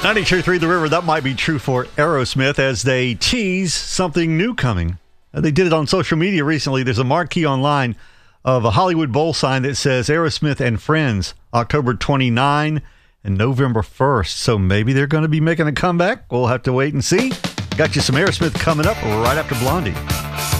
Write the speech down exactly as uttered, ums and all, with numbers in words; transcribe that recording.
ninety-two point three The River, that might be true for Aerosmith as they tease something new coming. Uh, They did it on social media recently. There's a marquee online of a Hollywood Bowl sign that says Aerosmith and Friends, October twenty-ninth and November first. So maybe they're going to be making a comeback. We'll have to wait and see. Got you some Aerosmith coming up right after Blondie.